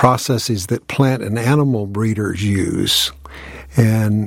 processes that plant and animal breeders use, and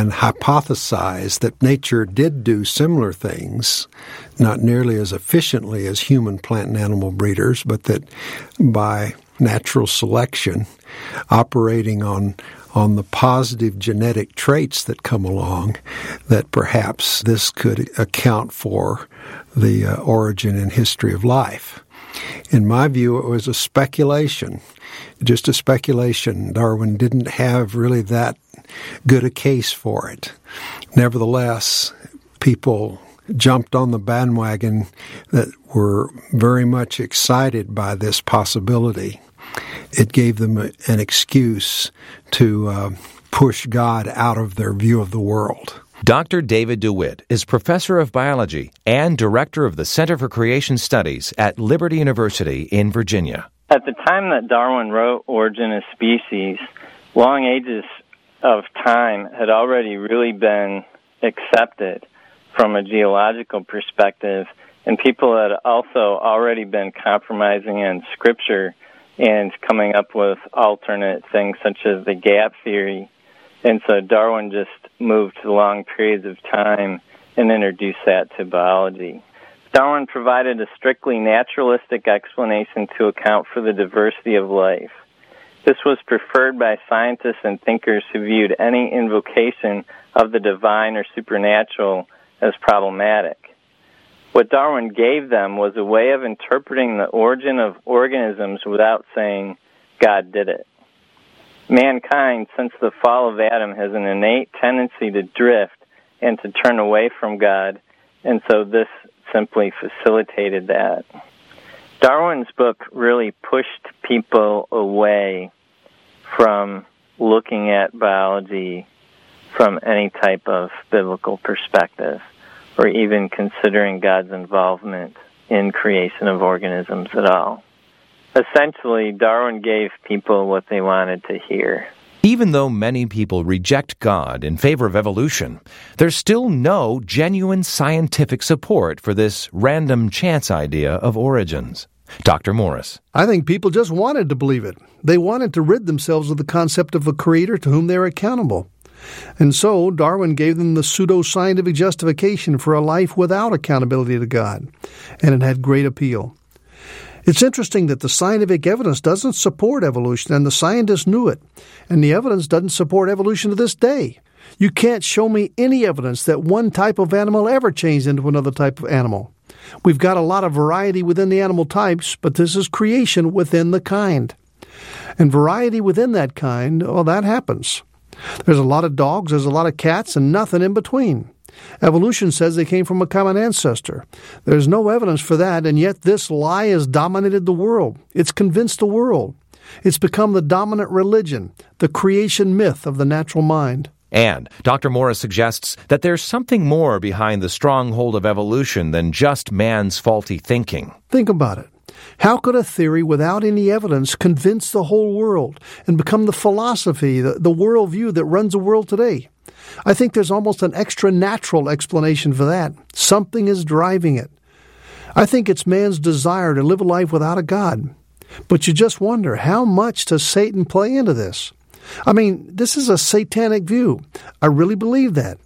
hypothesize that nature did do similar things, not nearly as efficiently as human plant and animal breeders, but that by natural selection, operating on the positive genetic traits that come along, that perhaps this could account for the origin and history of life. In my view, it was a speculation, just a speculation. Darwin didn't have really that good a case for it. Nevertheless, people jumped on the bandwagon that were very much excited by this possibility. It gave them an excuse to push God out of their view of the world. Dr. David DeWitt is professor of biology and director of the Center for Creation Studies at Liberty University in Virginia. At the time that Darwin wrote Origin of Species, long ages of time had already really been accepted from a geological perspective, and people had also already been compromising in Scripture and coming up with alternate things such as the gap theory. And so Darwin just moved to long periods of time and introduced that to biology. Darwin provided a strictly naturalistic explanation to account for the diversity of life. This was preferred by scientists and thinkers who viewed any invocation of the divine or supernatural as problematic. What Darwin gave them was a way of interpreting the origin of organisms without saying, God did it. Mankind, since the fall of Adam, has an innate tendency to drift and to turn away from God, and so this simply facilitated that. Darwin's book really pushed people away from looking at biology from any type of biblical perspective, or even considering God's involvement in creation of organisms at all. Essentially, Darwin gave people what they wanted to hear. Even though many people reject God in favor of evolution, there's still no genuine scientific support for this random chance idea of origins. Dr. Morris. I think people just wanted to believe it. They wanted to rid themselves of the concept of a creator to whom they're accountable. And so Darwin gave them the pseudo-scientific justification for a life without accountability to God, and it had great appeal. It's interesting that the scientific evidence doesn't support evolution, and the scientists knew it, and the evidence doesn't support evolution to this day. You can't show me any evidence that one type of animal ever changed into another type of animal. We've got a lot of variety within the animal types, but this is creation within the kind. And variety within that kind, well, that happens. There's a lot of dogs, there's a lot of cats, and nothing in between. Evolution says they came from a common ancestor. There's no evidence for that, and yet this lie has dominated the world. It's convinced the world. It's become the dominant religion, the creation myth of the natural mind. And Dr. Morris suggests that there's something more behind the stronghold of evolution than just man's faulty thinking. Think about it. How could a theory without any evidence convince the whole world and become the philosophy, the worldview that runs the world today? I think there's almost an extra-natural explanation for that. Something is driving it. I think it's man's desire to live a life without a God. But you just wonder, how much does Satan play into this? I mean, this is a satanic view. I really believe that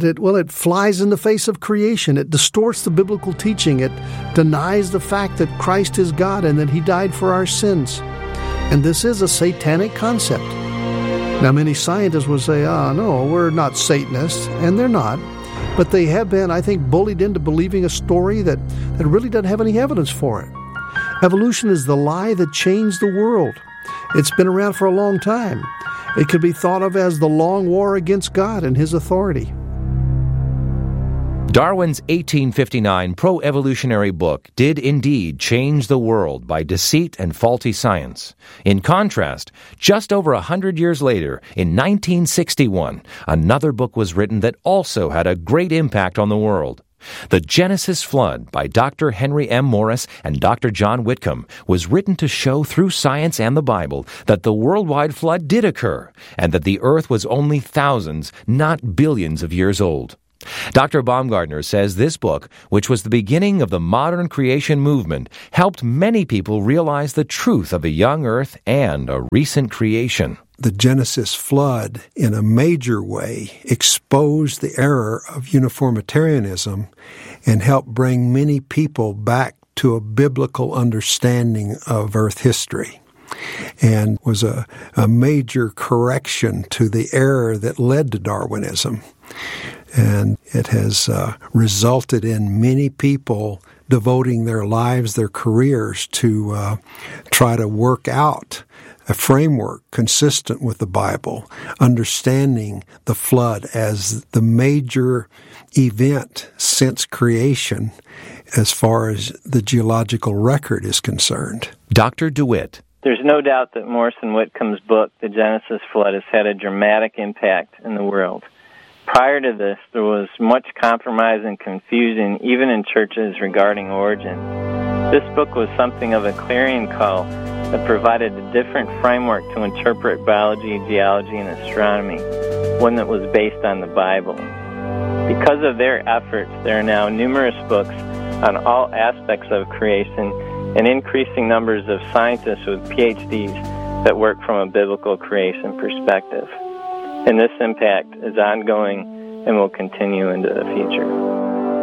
it flies in the face of creation. It distorts the biblical teaching. It denies the fact that Christ is God and that He died for our sins. And this is a satanic concept. Now, many scientists would say, no, we're not Satanists, and they're not. But they have been, I think, bullied into believing a story that really doesn't have any evidence for it. Evolution is the lie that changed the world. It's been around for a long time. It could be thought of as the long war against God and His authority. Darwin's 1859 pro-evolutionary book did indeed change the world by deceit and faulty science. In contrast, just over 100 years later, in 1961, another book was written that also had a great impact on the world. The Genesis Flood by Dr. Henry M. Morris and Dr. John Whitcomb was written to show through science and the Bible that the worldwide flood did occur and that the earth was only thousands, not billions of years old. Dr. Baumgartner says this book, which was the beginning of the modern creation movement, helped many people realize the truth of a young earth and a recent creation. The Genesis flood, in a major way, exposed the error of uniformitarianism and helped bring many people back to a biblical understanding of earth history, and was a major correction to the error that led to Darwinism. And it has resulted in many people devoting their lives, their careers, to try to work out a framework consistent with the Bible, understanding the flood as the major event since creation as far as the geological record is concerned. Dr. DeWitt. There's no doubt that Morrison Whitcomb's book, The Genesis Flood, has had a dramatic impact in the world. Prior to this, there was much compromise and confusion, even in churches, regarding origin. This book was something of a clarion call that provided a different framework to interpret biology, geology, and astronomy, one that was based on the Bible. Because of their efforts, there are now numerous books on all aspects of creation and increasing numbers of scientists with PhDs that work from a biblical creation perspective. And this impact is ongoing and will continue into the future.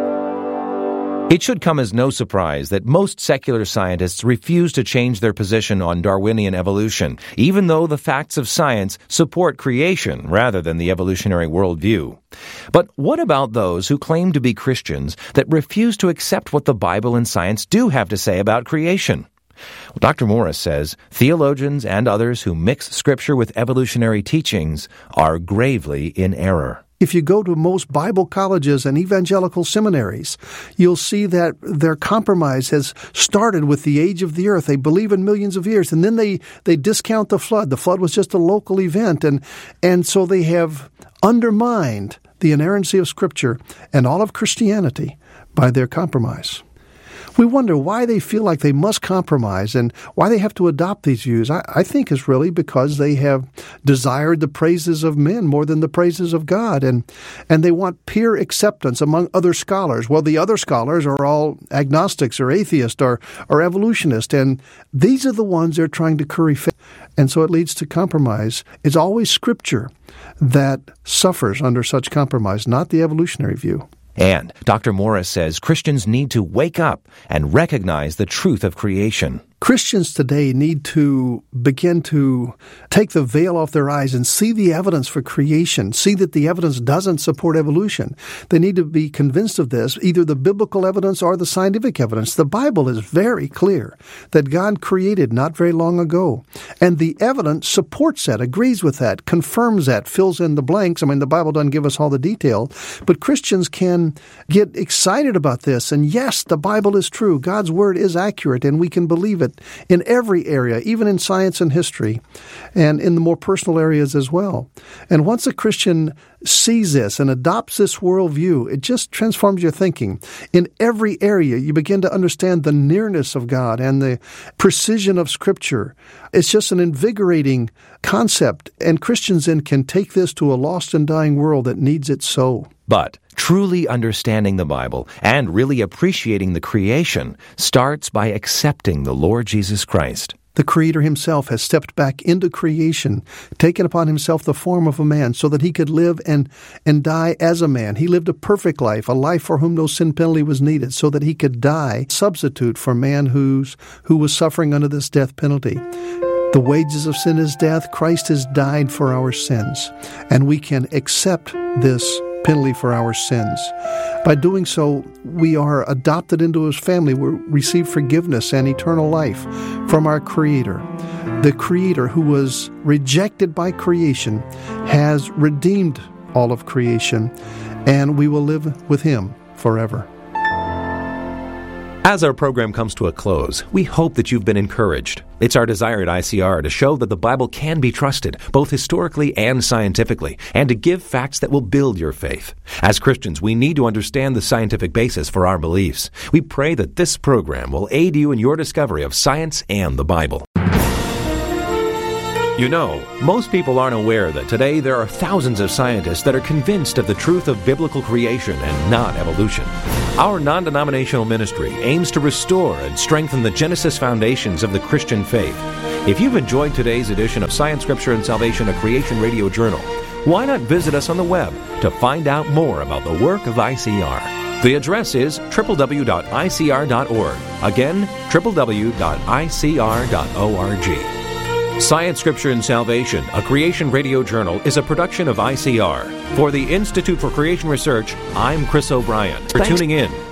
It should come as no surprise that most secular scientists refuse to change their position on Darwinian evolution, even though the facts of science support creation rather than the evolutionary worldview. But what about those who claim to be Christians that refuse to accept what the Bible and science do have to say about creation? Well, Dr. Morris says theologians and others who mix Scripture with evolutionary teachings are gravely in error. If you go to most Bible colleges and evangelical seminaries, you'll see that their compromise has started with the age of the earth. They believe in millions of years, and then they discount the flood. The flood was just a local event, and so they have undermined the inerrancy of Scripture and all of Christianity by their compromise. We wonder why they feel like they must compromise and why they have to adopt these views. I think it's really because they have desired the praises of men more than the praises of God, and they want peer acceptance among other scholars. Well, the other scholars are all agnostics or atheists or evolutionists, and these are the ones they're trying to curry favor. And so it leads to compromise. It's always Scripture that suffers under such compromise, not the evolutionary view. And Dr. Morris says Christians need to wake up and recognize the truth of creation. Christians today need to begin to take the veil off their eyes and see the evidence for creation, see that the evidence doesn't support evolution. They need to be convinced of this, either the biblical evidence or the scientific evidence. The Bible is very clear that God created not very long ago, and the evidence supports that, agrees with that, confirms that, fills in the blanks. I mean, the Bible doesn't give us all the detail, but Christians can get excited about this, and yes, the Bible is true. God's Word is accurate, and we can believe it in every area, even in science and history, and in the more personal areas as well. And once a Christian sees this and adopts this worldview, it just transforms your thinking. In every area, you begin to understand the nearness of God and the precision of Scripture. It's just an invigorating concept, and Christians then can take this to a lost and dying world that needs it so. But truly understanding the Bible and really appreciating the creation starts by accepting the Lord Jesus Christ. The Creator Himself has stepped back into creation, taken upon Himself the form of a man so that He could live and die as a man. He lived a perfect life, a life for whom no sin penalty was needed, so that He could die, substitute for man who was suffering under this death penalty. The wages of sin is death. Christ has died for our sins, and we can accept this penalty for our sins. By doing so, we are adopted into His family. We receive forgiveness and eternal life from our Creator. The Creator, who was rejected by creation, has redeemed all of creation, and we will live with Him forever. As our program comes to a close, we hope that you've been encouraged. It's our desire at ICR to show that the Bible can be trusted, both historically and scientifically, and to give facts that will build your faith. As Christians, we need to understand the scientific basis for our beliefs. We pray that this program will aid you in your discovery of science and the Bible. You know, most people aren't aware that today there are thousands of scientists that are convinced of the truth of biblical creation and not evolution. Our non-denominational ministry aims to restore and strengthen the Genesis foundations of the Christian faith. If you've enjoyed today's edition of Science, Scripture, and Salvation, a Creation Radio Journal, why not visit us on the web to find out more about the work of ICR? The address is www.icr.org. Again, www.icr.org. Science, Scripture, and Salvation, a Creation Radio Journal, is a production of ICR. For the Institute for Creation Research, I'm Chris O'Brien. For tuning in.